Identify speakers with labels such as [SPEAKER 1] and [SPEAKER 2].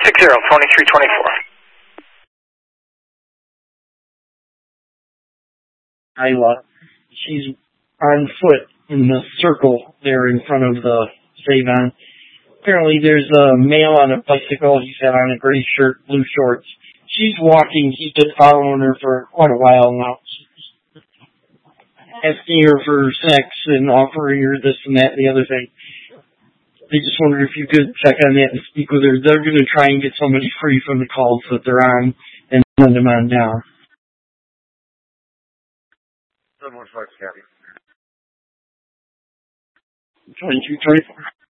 [SPEAKER 1] 2324.
[SPEAKER 2] Iowa. She's on foot in the circle there in front of the Save-On. Apparently there's a male on a bicycle. He's got on a gray shirt, blue shorts. She's walking. He's been following her for quite a while now. Asking her for sex and offering her this and that and the other thing. They just wondered if you could check on that and speak with her. They're going to try and get somebody free from the calls that they're on and send them on down. 2224.